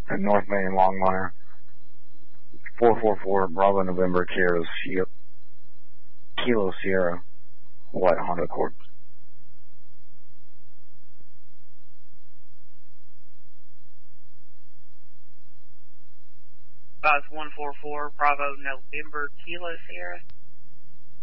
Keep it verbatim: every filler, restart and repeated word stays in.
at North Main Longmire. four four four Bravo November Kilo Sierra, Kilo Sierra, White Honda Accord. Bus one four four Bravo November Kilo Sierra.